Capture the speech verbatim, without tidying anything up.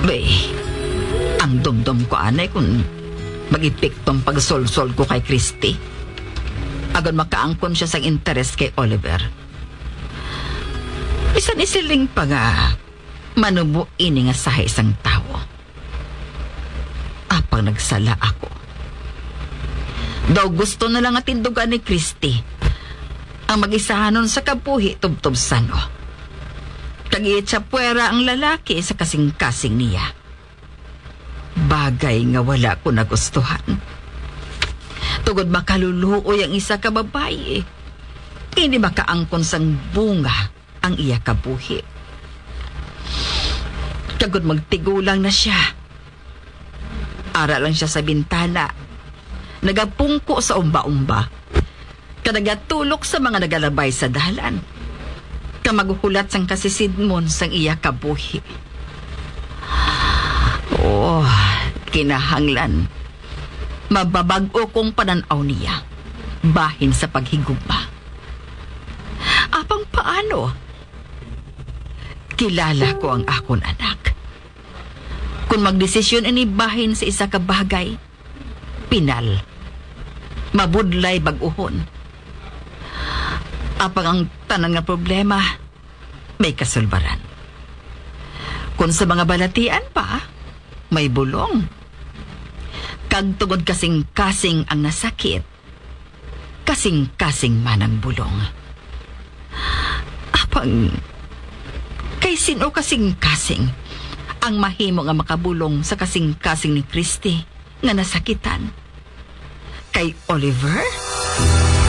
Bay, ang dumdum ko anay kung mag-ipiktong pagsolsol ko kay Christy. Agon makaangkon siya sa interes kay Oliver. Bisan isiling pa nga manubo ini nga sa isang tao. Apang nagsala ako. Daw gusto na lang atindugan ni Christy ang mag-isahanon sa kabuhi tubtob sano. Tagiit sa puwera ang lalaki sa kasing-kasing niya. Bagay nga wala ko nagustuhan. Tugod makaluluoy ang isa ka babae. Hindi makaangkon sang bunga ang iya kabuhi. Tugod magtigulang na siya. Ara lang siya sa bintana. Nagapungko sa umba-umba. Kanagatulok sa mga nagalabay sa dalan. Kamaguhulat sang kasisidmon sang iya kabuhi. Oh, kinahanglan. Mababago kong pananaw niya. Bahin sa paghigugma. Apang paano? Kilala ko ang akon anak. Kung magdesisyon ini bahin sa isa ka bagay, pinal. Mabudlay baguhon. Apang ang tanan nga problema, may kasulbaran. Kung sa mga balatian pa, may bulong. Kag tungod kasing-kasing ang nasakit, kasing-kasing man ang bulong. Apang, kay sino kasing-kasing ang mahimo nga makabulong sa kasing-kasing ni Christy nga nasakitan? Kay Oliver?